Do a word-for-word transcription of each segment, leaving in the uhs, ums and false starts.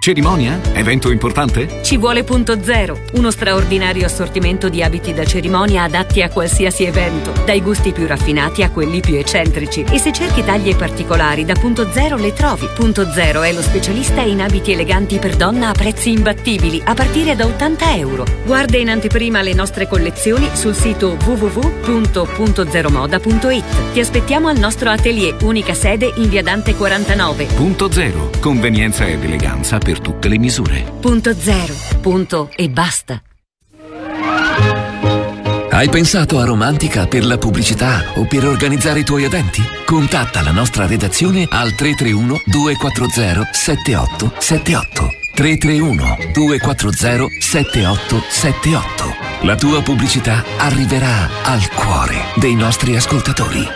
Cerimonia? Evento importante? Ci vuole Punto Zero, uno straordinario assortimento di abiti da cerimonia adatti a qualsiasi evento, dai gusti più raffinati a quelli più eccentrici. E se cerchi taglie particolari, da Punto Zero le trovi. Punto Zero è lo specialista in abiti eleganti per donna a prezzi imbattibili, a partire da ottanta euro. Guarda in anteprima le nostre collezioni sul sito w w w punto punto zero moda punto it. Ti aspettiamo al nostro atelier, unica sede in via Dante quarantanove. Punto Zero, convenienza ed eleganza per tutte le misure. Punto Zero, punto e basta. Hai pensato a Romantica per la pubblicità o per organizzare i tuoi eventi? Contatta la nostra redazione al tre tre uno due quattro zero sette otto sette otto. tre tre uno due quattro zero sette otto sette otto. La tua pubblicità arriverà al cuore dei nostri ascoltatori.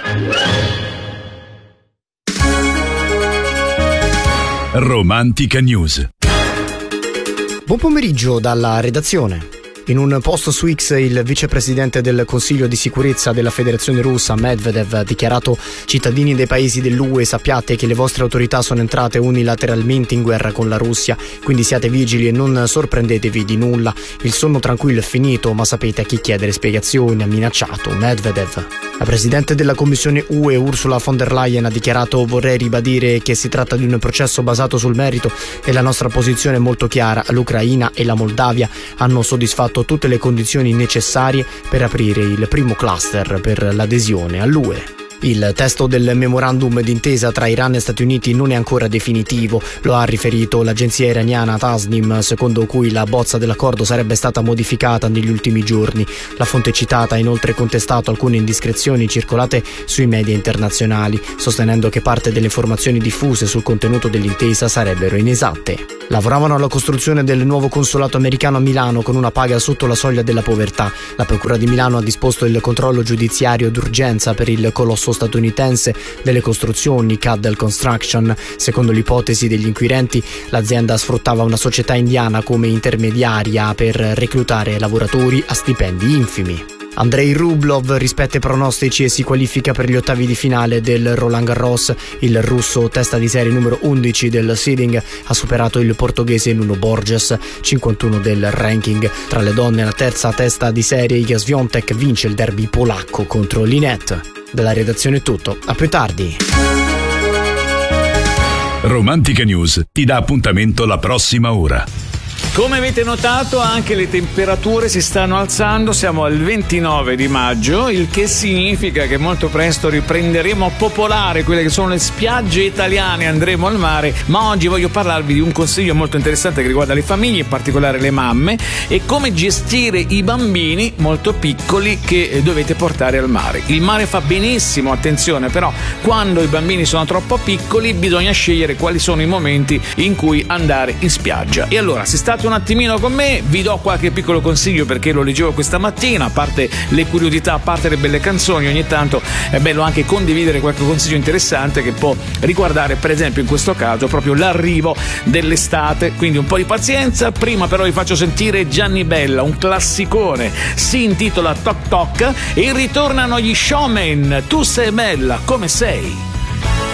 Romantica News. Buon pomeriggio dalla redazione. In un post su X il vicepresidente del Consiglio di sicurezza della Federazione Russa, Medvedev, ha dichiarato: cittadini dei paesi dell'U E, sappiate che le vostre autorità sono entrate unilateralmente in guerra con la Russia, quindi siate vigili e non sorprendetevi di nulla. Il sonno tranquillo è finito, ma sapete a chi chiedere spiegazioni, ha minacciato Medvedev. La presidente della Commissione U E, Ursula von der Leyen, ha dichiarato: vorrei ribadire che si tratta di un processo basato sul merito e la nostra posizione è molto chiara. L'Ucraina e la Moldavia hanno soddisfatto tutte le condizioni necessarie per aprire il primo cluster per l'adesione all'U E. Il testo del memorandum d'intesa tra Iran e Stati Uniti non è ancora definitivo, lo ha riferito l'agenzia iraniana Tasnim, secondo cui la bozza dell'accordo sarebbe stata modificata negli ultimi giorni. La fonte citata ha inoltre contestato alcune indiscrezioni circolate sui media internazionali, sostenendo che parte delle informazioni diffuse sul contenuto dell'intesa sarebbero inesatte. Lavoravano alla costruzione del nuovo consolato americano a Milano con una paga sotto la soglia della povertà. La Procura di Milano ha disposto il controllo giudiziario d'urgenza per il colosso statunitense delle costruzioni Caddell Construction. Secondo l'ipotesi degli inquirenti, l'azienda sfruttava una società indiana come intermediaria per reclutare lavoratori a stipendi infimi. Andrei Rublev rispetta i pronostici e si qualifica per gli ottavi di finale del Roland Garros. Il russo, testa di serie numero undici del seeding, ha superato il portoghese Nuno Borges, cinquantuno del ranking. Tra le donne, la terza testa di serie, Iga Swiatek, vince il derby polacco contro Linette. Dalla redazione è tutto, a più tardi. Romantica News ti dà appuntamento la prossima ora. Come avete notato, anche le temperature si stanno alzando, siamo al ventinove di maggio, il che significa che molto presto riprenderemo a popolare quelle che sono le spiagge italiane, andremo al mare, ma oggi voglio parlarvi di un consiglio molto interessante che riguarda le famiglie, in particolare le mamme, e come gestire i bambini molto piccoli che dovete portare al mare. Il mare fa benissimo, attenzione, però quando i bambini sono troppo piccoli bisogna scegliere quali sono i momenti in cui andare in spiaggia. E allora, se state un attimino con me, vi do qualche piccolo consiglio perché lo leggevo questa mattina, a parte le curiosità, a parte le belle canzoni, ogni tanto è bello anche condividere qualche consiglio interessante che può riguardare, per esempio in questo caso, proprio l'arrivo dell'estate, quindi un po' di pazienza. Prima però vi faccio sentire Gianni Bella, un classicone, si intitola Toc Toc, e ritornano gli Showmen, Tu sei bella come sei.